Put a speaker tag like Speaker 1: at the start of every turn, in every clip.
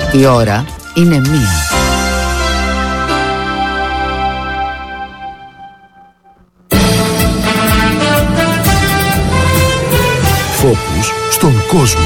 Speaker 1: Η ώρα είναι 1.
Speaker 2: Φόκους στον κόσμο.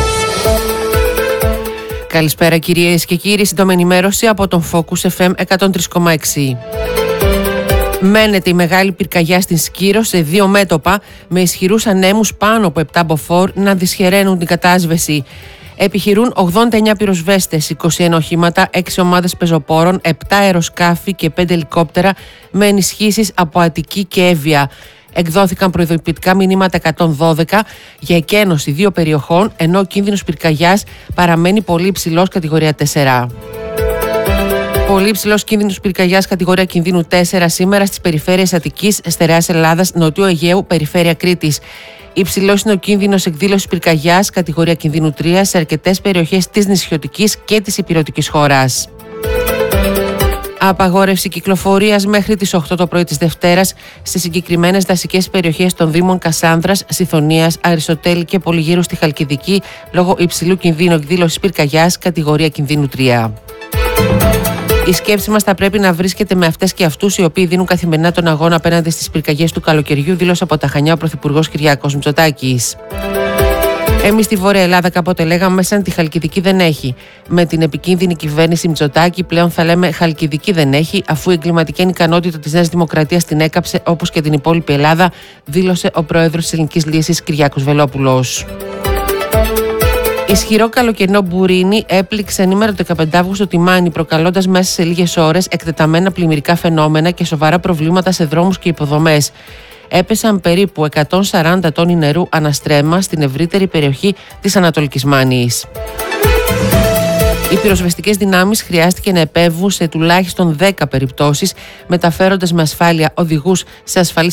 Speaker 3: Καλησπέρα κυρίες και κύριοι, σύντομη ενημέρωση από τον Focus FM 103,6. Μένεται η μεγάλη πυρκαγιά στην Σκύρο σε 2 μέτωπα, με ισχυρούς ανέμους πάνω από 7 μποφόρ να δυσχεραίνουν την κατάσβεση. Επιχειρούν 89 πυροσβέστες, 21 οχήματα, 6 ομάδες πεζοπόρων, 7 αεροσκάφη και 5 ελικόπτερα με ενισχύσεις από Αττική και Εύβοια. Εκδόθηκαν προειδοποιητικά μηνύματα 112 για εκένωση 2 περιοχών, ενώ ο κίνδυνος πυρκαγιάς παραμένει πολύ υψηλός, κατηγορία 4. Πολύ υψηλός κίνδυνος πυρκαγιάς, κατηγορία κινδύνου 4 σήμερα στις περιφέρειες Αττικής, Στερεάς Ελλάδας, Νοτιού Αιγαίου, περιφέρεια Κρήτης. Υψηλός είναι ο κίνδυνος εκδήλωσης πυρκαγιάς, κατηγορία κινδύνου 3 σε αρκετές περιοχές της νησιωτικής και της ηπειρωτικής χώρας. Απαγόρευση κυκλοφορίας μέχρι τις 8 το πρωί της Δευτέρας στις συγκεκριμένες δασικές περιοχές των Δήμων Κασάνδρας, Συθωνίας, Αριστοτέλη και Πολυγύρου στη Χαλκιδική λόγω υψηλού κινδύνου εκδήλωσης πυρκαγιάς, κατηγορία κινδύνου 3. Η σκέψη μας θα πρέπει να βρίσκεται με αυτές και αυτούς οι οποίοι δίνουν καθημερινά τον αγώνα απέναντι στις πυρκαγιές του καλοκαιριού, δήλωσε από τα Χανιά ο Πρωθυπουργός Κυριάκος Μητσοτάκης. Εμείς στη Βόρεια Ελλάδα κάποτε λέγαμε σαν τη Χαλκιδική δεν έχει. Με την επικίνδυνη κυβέρνηση Μητσοτάκη πλέον θα λέμε Χαλκιδική δεν έχει, αφού η εγκληματική ικανότητα της Νέας Δημοκρατίας την έκαψε όπως και την υπόλοιπη Ελλάδα, δήλωσε ο πρόεδρος της Ελληνικής Λύσης Κυριάκος Βελόπουλος. Ισχυρό καλοκαιρινό μπουρίνι έπληξε ενήμερο το 15 Αύγουστο τη Μάνη, προκαλώντας μέσα σε λίγες ώρες εκτεταμένα πλημμυρικά φαινόμενα και σοβαρά προβλήματα σε δρόμους και υποδομές. Έπεσαν περίπου 140 τόνοι νερού αναστρέμμα στην ευρύτερη περιοχή της Ανατολικής Μάνης. Οι πυροσβεστικές δυνάμεις χρειάστηκε να επέμβουν σε τουλάχιστον 10 περιπτώσεις, μεταφέροντας με ασφάλεια οδηγούς σε ασφαλείς